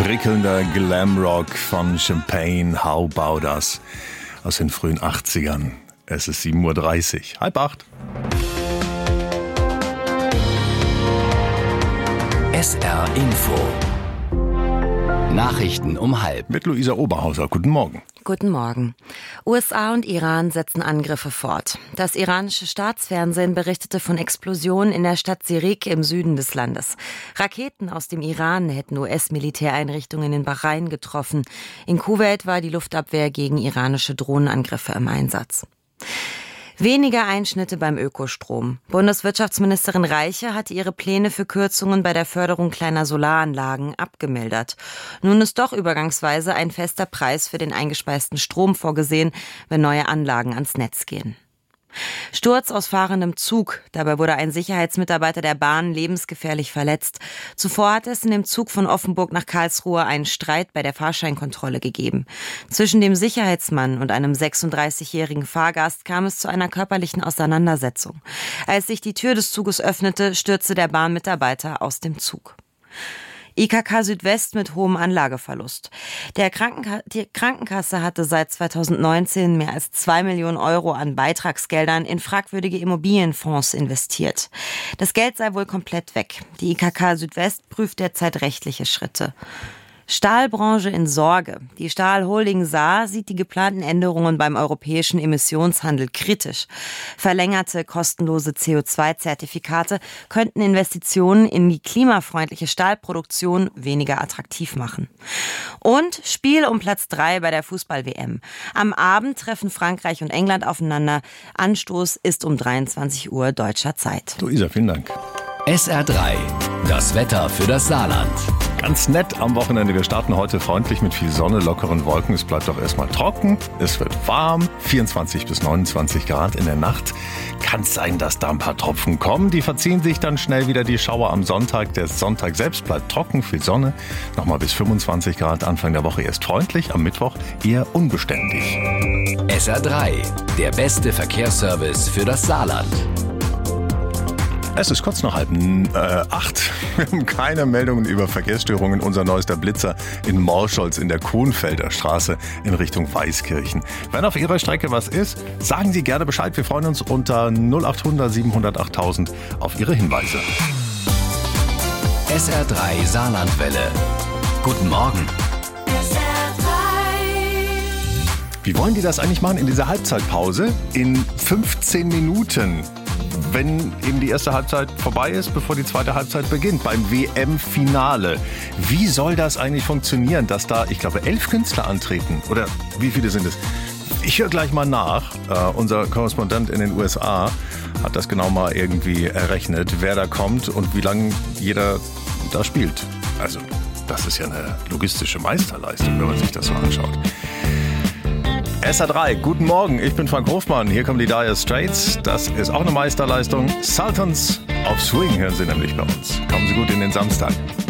Prickelnder Glamrock von Champagne, How About Us aus den frühen 80ern. Es ist 7:30 Uhr, 7:30. SR Info. Nachrichten um 12:30. Mit Luisa Oberhauser. Guten Morgen. Guten Morgen. USA und Iran setzen Angriffe fort. Das iranische Staatsfernsehen berichtete von Explosionen in der Stadt Sirik im Süden des Landes. Raketen aus dem Iran hätten US-Militäreinrichtungen in Bahrain getroffen. In Kuwait war die Luftabwehr gegen iranische Drohnenangriffe im Einsatz. Weniger Einschnitte beim Ökostrom. Bundeswirtschaftsministerin Reiche hatte ihre Pläne für Kürzungen bei der Förderung kleiner Solaranlagen abgemildert. Nun ist doch übergangsweise ein fester Preis für den eingespeisten Strom vorgesehen, wenn neue Anlagen ans Netz gehen. Sturz aus fahrendem Zug. Dabei wurde ein Sicherheitsmitarbeiter der Bahn lebensgefährlich verletzt. Zuvor hatte es in dem Zug von Offenburg nach Karlsruhe einen Streit bei der Fahrscheinkontrolle gegeben. Zwischen dem Sicherheitsmann und einem 36-jährigen Fahrgast kam es zu einer körperlichen Auseinandersetzung. Als sich die Tür des Zuges öffnete, stürzte der Bahnmitarbeiter aus dem Zug. IKK Südwest mit hohem Anlageverlust. Die Krankenkasse hatte seit 2019 mehr als 2 Millionen Euro an Beitragsgeldern in fragwürdige Immobilienfonds investiert. Das Geld sei wohl komplett weg. Die IKK Südwest prüft derzeit rechtliche Schritte. Stahlbranche in Sorge. Die Stahl-Holding Saar sieht die geplanten Änderungen beim europäischen Emissionshandel kritisch. Verlängerte, kostenlose CO2-Zertifikate könnten Investitionen in die klimafreundliche Stahlproduktion weniger attraktiv machen. Und Spiel um Platz 3 bei der Fußball-WM. Am Abend treffen Frankreich und England aufeinander. Anstoß ist um 23 Uhr deutscher Zeit. Luisa, vielen Dank. SR3, das Wetter für das Saarland. Ganz nett am Wochenende. Wir starten heute freundlich mit viel Sonne, lockeren Wolken. Es bleibt doch erstmal trocken. Es wird warm. 24 bis 29 Grad in der Nacht. Kann es sein, dass da ein paar Tropfen kommen. Die verziehen sich dann schnell wieder die Schauer am Sonntag. Der Sonntag selbst bleibt trocken, viel Sonne. Nochmal bis 25 Grad. Anfang der Woche erst freundlich. Am Mittwoch eher unbeständig. SR3, der beste Verkehrsservice für das Saarland. Es ist kurz nach 7:30. Wir haben keine Meldungen über Verkehrsstörungen. Unser neuester Blitzer in Morscholz in der Kohnfelder Straße in Richtung Weißkirchen. Wenn auf Ihrer Strecke was ist, sagen Sie gerne Bescheid. Wir freuen uns unter 0800 700 8000 auf Ihre Hinweise. SR3 Saarlandwelle. Guten Morgen. Wie wollen die das eigentlich machen in dieser Halbzeitpause? In 15 Minuten. Wenn eben die erste Halbzeit vorbei ist, bevor die zweite Halbzeit beginnt, beim WM-Finale. Wie soll das eigentlich funktionieren, dass da, ich glaube, 11 Künstler antreten? Oder wie viele sind es? Ich höre gleich mal nach. Unser Korrespondent in den USA hat das genau mal irgendwie errechnet, wer da kommt und wie lange jeder da spielt. Also, das ist ja eine logistische Meisterleistung, wenn man sich das so anschaut. SR3, guten Morgen, ich bin Frank Hofmann, hier kommen die Dire Straits, das ist auch eine Meisterleistung. Sultans of Swing hören Sie nämlich bei uns. Kommen Sie gut in den Samstag.